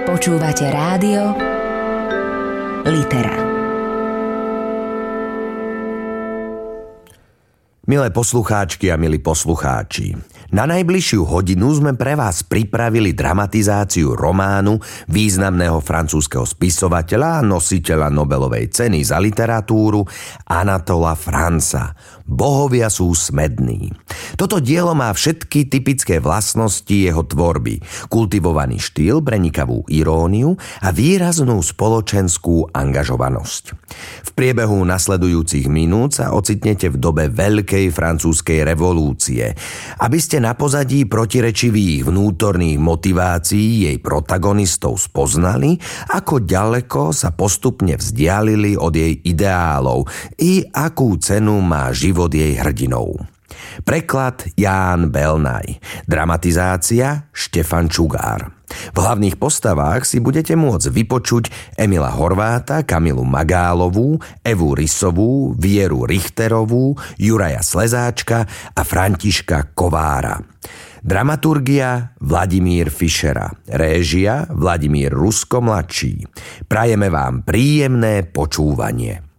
Počúvate rádio Litera. Milé poslucháčky a milí poslucháči, na najbližšiu hodinu sme pre vás pripravili dramatizáciu románu významného francúzskeho spisovateľa a nositeľa Nobelovej ceny za literatúru Anatola Franza. Bohovia sú smední. Toto dielo má všetky typické vlastnosti jeho tvorby. Kultivovaný štýl, prenikavú iróniu a výraznú spoločenskú angažovanosť. V priebehu nasledujúcich minút sa ocitnete v dobe veľkej francúzskej revolúcie, aby ste na pozadí protirečivých vnútorných motivácií jej protagonistov spoznali, ako ďaleko sa postupne vzdialili od jej ideálov i akú cenu má život jej hrdinov. Preklad Ján Belnaj, dramatizácia Štefan Čugár. V hlavných postavách si budete môcť vypočuť Emila Horváta, Kamilu Magálovú, Evu Rysovú, Vieru Richterovú, Juraja Slezáčka a Františka Kovára. Dramaturgia Vladimír Fišera. Réžia Vladimír Rusko mladší. Prajeme vám príjemné počúvanie.